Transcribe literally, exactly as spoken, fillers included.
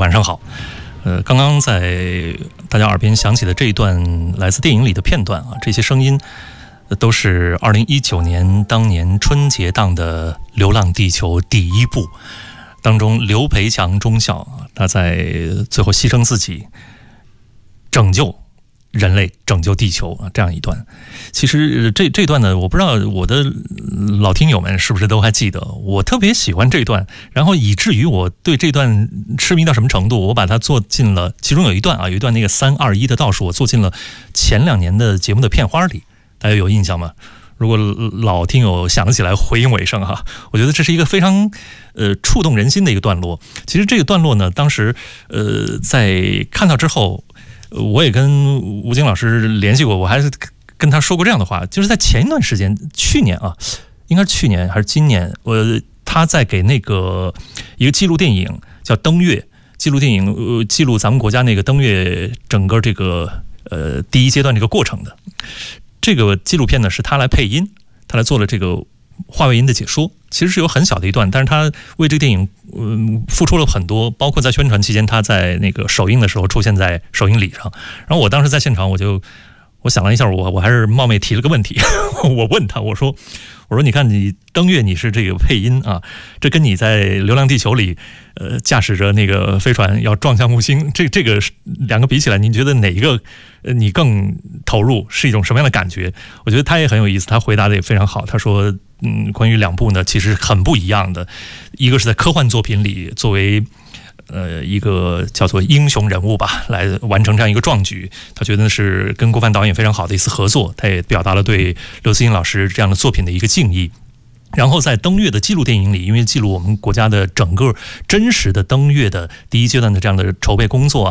晚上好。呃，刚刚在大家耳边响起的这一段来自电影里的片段啊，这些声音都是二零一九年当年春节档的《流浪地球》第一部当中，刘培强中校他在最后牺牲自己，拯救人类，拯救地球啊，这样一段。其实这这段呢，我不知道我的老听友们是不是都还记得，我特别喜欢这段，然后以至于我对这段痴迷到什么程度，我把它做进了，其中有一段啊，有一段那个三二一的倒数，我做进了前两年的节目的片花里，大家有印象吗？如果老听友想起来回应尾声哈，我觉得这是一个非常呃触动人心的一个段落。其实这个段落呢，当时呃在看到之后，我也跟吴京老师联系过，我还是跟他说过这样的话，就是在前一段时间，去年啊，应该是去年还是今年，我他在给那个一个纪录电影叫《登月》纪录电影，呃，记录咱们国家那个登月整个这个呃第一阶段这个过程的。这个纪录片呢是他来配音，他来做了这个话外音的解说，其实是有很小的一段，但是他为这个电影嗯付出了很多，包括在宣传期间，他在那个首映的时候出现在首映礼上。然后我当时在现场，我就我想了一下，我我还是冒昧提了个问题，我问他，我说我说你看你登月你是这个配音啊，这跟你在《流浪地球》里呃驾驶着那个飞船要撞向木星，这这个两个比起来，您觉得哪一个呃你更投入，是一种什么样的感觉？我觉得他也很有意思，他回答的也非常好。他说嗯，关于两部呢其实很不一样的，一个是在科幻作品里作为呃，一个叫做英雄人物吧，来完成这样一个壮举，他觉得是跟郭帆导演非常好的一次合作，他也表达了对刘慈欣老师这样的作品的一个敬意。然后在登月的纪录电影里，因为记录我们国家的整个真实的登月的第一阶段的这样的筹备工作啊。